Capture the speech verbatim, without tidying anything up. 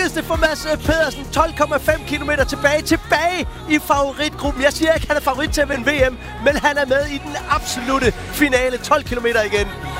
lykkedes det for Mads Pedersen. tolv komma fem kilometer tilbage. Tilbage i favoritgruppen. Jeg siger ikke, at han er favorit til at vinde V M, men han er med i den absolute finale. tolv kilometer igen.